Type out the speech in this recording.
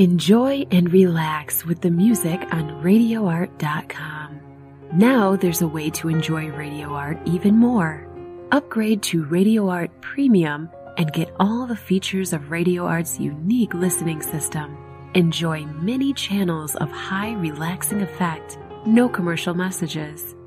Enjoy and relax with the music on RadioArt.com. Now there's a way to enjoy Radio Art even more. Upgrade to Radio Art Premium and get all the features of Radio Art's unique listening system. Enjoy many channels of high relaxing effect, no commercial messages.